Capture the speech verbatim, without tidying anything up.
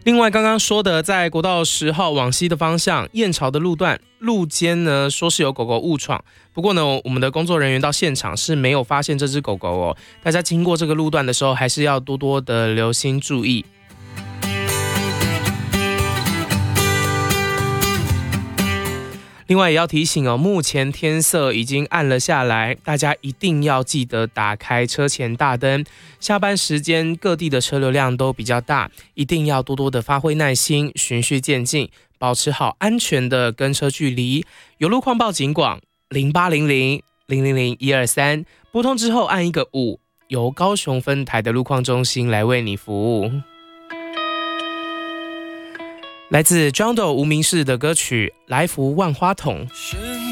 另外，刚刚说的在国道十号往西的方向，燕巢的路段路肩呢，说是有狗狗误闯，不过呢，我们的工作人员到现场是没有发现这只狗狗哦。大家经过这个路段的时候，还是要多多的留心注意。另外也要提醒哦，目前天色已经暗了下来，大家一定要记得打开车前大灯。下班时间各地的车流量都比较大，一定要多多的发挥耐心，循序渐进，保持好安全的跟车距离。有路况报警广零八零零零零零一二三，拨通之后按一个五，由高雄分台的路况中心来为你服务。来自 John Doe 无名氏的歌曲《来福万花筒》。